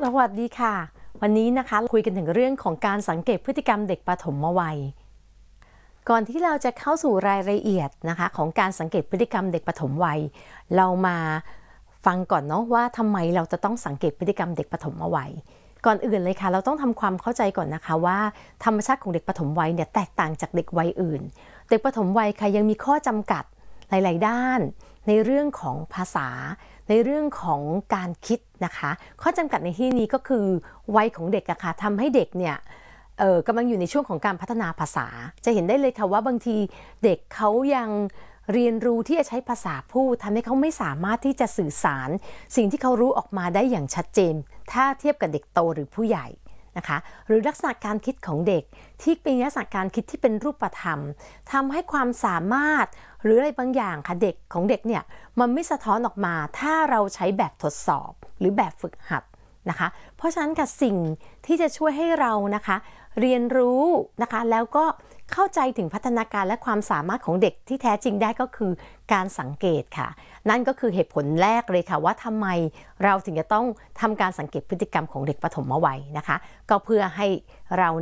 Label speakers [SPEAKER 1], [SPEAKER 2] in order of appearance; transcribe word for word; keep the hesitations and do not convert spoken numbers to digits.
[SPEAKER 1] สวัสดีค่ะวันนี้นะคะคุยกันถึงเรื่องของการสังเกตพฤติกรรมเด็กปฐมวัยก่อนที่เราจะเข้าสู่รายละเอียดนะคะของการสังเกตพฤติกรรมเด็กปฐมวัยเรามาฟังก่อนเนาะว่าทำไมเราจะต้องสังเกตพฤติกรรมเด็กปฐมวัยก่อนอื่นเลยค่ะเราต้องทำความเข้าใจก่อนนะคะว่าธรรมชาติของเด็กปฐมวัยเนี่ยแตกต่างจากเด็กวัยอื่นเด็กปฐมวัยค่ะยังมีข้อจำกัดหลายๆด้านในเรื่องของภาษาในเรื่องของการคิดนะคะข้อจำกัดในที่นี้ก็คือวัยของเด็กอะค่ะทำให้เด็กเนี่ยเอ่อกำลังอยู่ในช่วงของการพัฒนาภาษาจะเห็นได้เลยค่ะว่าบางทีเด็กเขายังเรียนรู้ที่จะใช้ภาษาพูดทำให้เขาไม่สามารถที่จะสื่อสารสิ่งที่เขารู้ออกมาได้อย่างชัดเจนถ้าเทียบกับเด็กโตหรือผู้ใหญ่นะคะหรือลักษณะการคิดของเด็กที่เป็นลักษณะการคิดที่เป็นรูปธรรมทำให้ความสามารถหรืออะไรบางอย่างค่ะเด็กของเด็กเนี่ยมันไม่สะท้อนออกมาถ้าเราใช้แบบทดสอบหรือแบบฝึกหัดนะคะเพราะฉะนั้นค่ะสิ่งที่จะช่วยให้เรานะคะเรียนรู้นะคะแล้วก็เข้าใจถึงพัฒนาการและความสามารถของเด็กที่แท้จริงได้ก็คือการสังเกตค่ะนั่นก็คือเหตุผลแรกเลยค่ะว่าทำไมเราถึงจะต้องทำการสังเกตพฤติกรรมของเด็กปฐมวัยนะคะก็เพื่อให้เรา